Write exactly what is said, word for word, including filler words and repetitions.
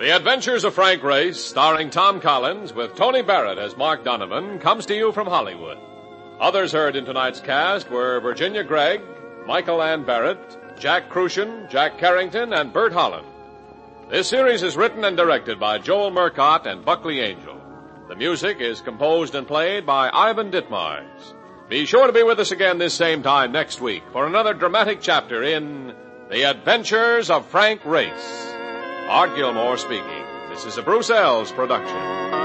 The Adventures of Frank Race, starring Tom Collins with Tony Barrett as Mark Donovan, comes to you from Hollywood. Others heard in tonight's cast were Virginia Gregg, Michael Ann Barrett, Jack Crucian, Jack Carrington, and Bert Holland. This series is written and directed by Joel Murcott and Buckley Angel. The music is composed and played by Ivan Ditmars. Be sure to be with us again this same time next week for another dramatic chapter in The Adventures of Frank Race. Art Gilmore speaking. This is a Bruce Ells production.